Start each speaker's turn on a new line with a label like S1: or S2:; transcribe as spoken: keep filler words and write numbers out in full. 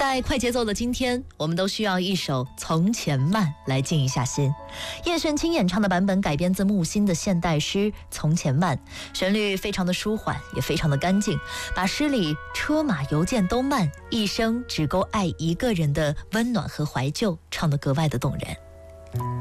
S1: 在快节奏的今天，我们都需要一首《从前慢》来静一下心。叶炫清演唱的版本改编自木心的现代诗《从前慢》，旋律非常的舒缓，也非常的干净，把诗里车马邮件都慢，一生只够爱一个人的温暖和怀旧唱得格外的动人。